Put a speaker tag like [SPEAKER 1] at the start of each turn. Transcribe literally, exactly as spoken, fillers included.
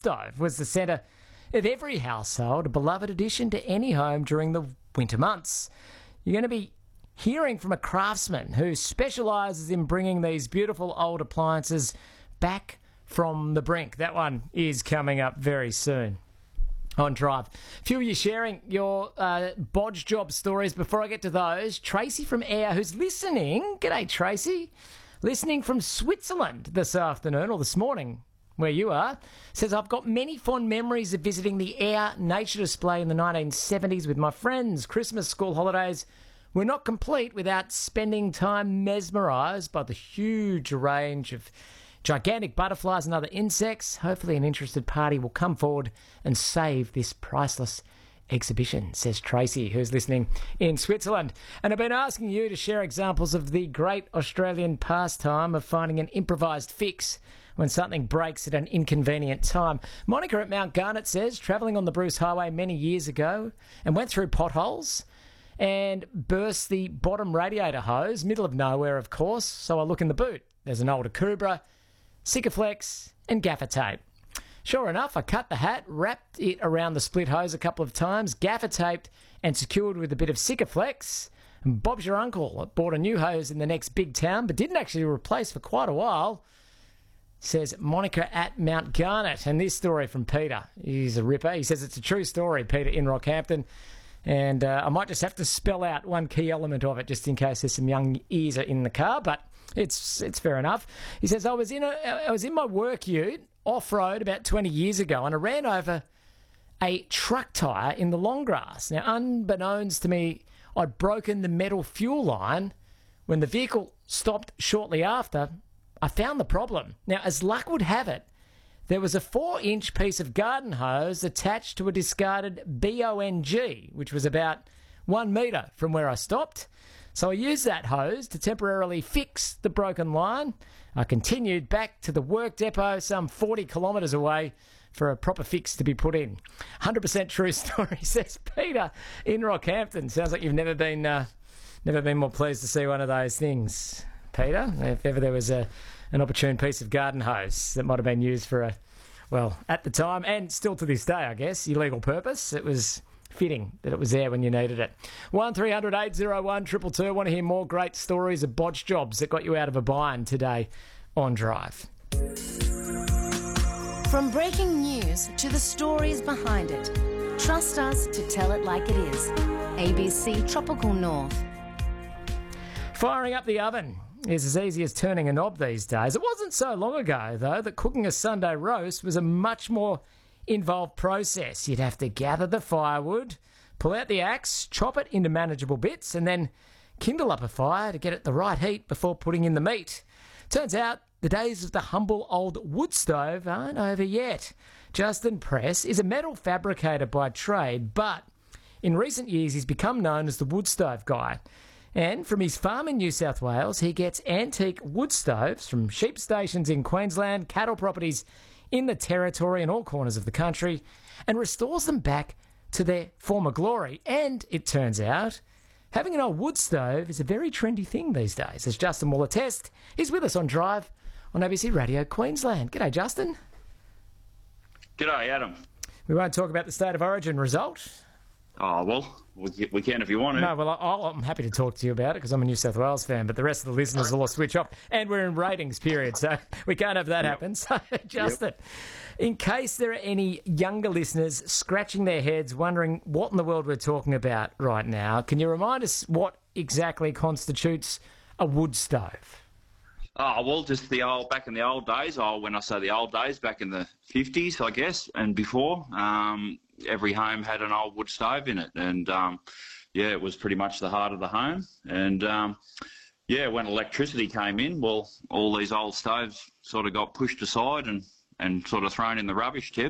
[SPEAKER 1] stove was the centre of every household, a beloved addition to any home during the winter months. You're going to be hearing from a craftsman who specialises in bringing these beautiful old appliances back from the brink. That one is coming up very soon on Drive. A few of you sharing your uh, bodge job stories. Before I get to those, Tracy from Ayr, who's listening. G'day, Tracy. Listening from Switzerland this afternoon, or this morning, where you are, says, I've got many fond memories of visiting the Ayr Nature Display in the nineteen seventies with my friends. Christmas school holidays were not complete without spending time mesmerised by the huge range of gigantic butterflies and other insects. Hopefully an interested party will come forward and save this priceless exhibition, says Tracy, who's listening in Switzerland. And I've been asking you to share examples of the great Australian pastime of finding an improvised fix when something breaks at an inconvenient time. Monica at Mount Garnet says, travelling on the Bruce Highway many years ago and went through potholes and burst the bottom radiator hose, middle of nowhere, of course, so I look in the boot. There's an old Akubra, Sikaflex and gaffer tape. Sure enough, I cut the hat, wrapped it around the split hose a couple of times, gaffer taped and secured with a bit of Sikaflex. And Bob's your uncle bought a new hose in the next big town, but didn't actually replace for quite a while, says Monica at Mount Garnet. And this story from Peter, he's a ripper. He says it's a true story, Peter in Rockhampton. And uh, I might just have to spell out one key element of it just in case there's some young ears in the car, but it's it's fair enough. He says, I was in a, I was in my work ute off-road about twenty years ago and I ran over a truck tyre in the long grass. Now, unbeknownst to me, I'd broken the metal fuel line. When the vehicle stopped shortly after, I found the problem. Now, as luck would have it, there was a four-inch piece of garden hose attached to a discarded B O N G, which was about one metre from where I stopped. So I used that hose to temporarily fix the broken line. I continued back to the work depot some forty kilometres away for a proper fix to be put in. one hundred percent true story, says Peter in Rockhampton. Sounds like you've never been, uh, never been more pleased to see one of those things, Peter. If ever there was a an opportune piece of garden hose that might have been used for a, well, at the time, and still to this day, I guess, illegal purpose. It was fitting that it was there when you needed it. one three hundred eight oh one two two two. Want to hear more great stories of bodge jobs that got you out of a bind today on Drive.
[SPEAKER 2] From breaking news to the stories behind it, trust us to tell it like it is. A B C Tropical North.
[SPEAKER 1] Firing up the oven is as easy as turning a knob these days. It wasn't so long ago, though, that cooking a Sunday roast was a much more involved process. You'd have to gather the firewood, pull out the axe, chop it into manageable bits, and then kindle up a fire to get it the right heat before putting in the meat. Turns out the days of the humble old wood stove aren't over yet. Justin Press is a metal fabricator by trade, but in recent years he's become known as the wood stove guy. And from his farm in New South Wales, he gets antique wood stoves from sheep stations in Queensland, cattle properties in the Territory and all corners of the country, and restores them back to their former glory. And it turns out, having an old wood stove is a very trendy thing these days, as Justin will attest. He's with us on Drive on A B C Radio Queensland. G'day, Justin.
[SPEAKER 3] G'day, Adam.
[SPEAKER 1] We won't talk about the State of Origin result.
[SPEAKER 3] Oh, well, we we can if you want to.
[SPEAKER 1] No, well, I'll, I'm happy to talk to you about it because I'm a New South Wales fan, but the rest of the listeners will all switch off. And we're in ratings period, so we can't have that
[SPEAKER 3] Yep.
[SPEAKER 1] happen. So, Justin,
[SPEAKER 3] Yep.
[SPEAKER 1] in case there are any younger listeners scratching their heads wondering what in the world we're talking about right now, can you remind us what exactly constitutes a wood stove?
[SPEAKER 3] Oh, well, just the old, back in the old days, oh, when I say the old days, back in the fifties, I guess, and before, um, every home had an old wood stove in it. And, um, yeah, it was pretty much the heart of the home. And, um, yeah, when electricity came in, well, all these old stoves sort of got pushed aside and, and sort of thrown in the rubbish tip.